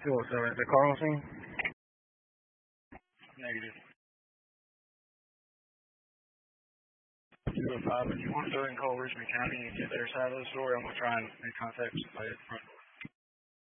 What's the Carl scene? Negative. 205. If you want to go and call Richmond County and get their side of the story, I'm going to try and make contact with somebody at the front.